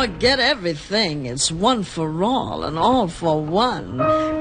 Forget everything. It's one for all and all for one.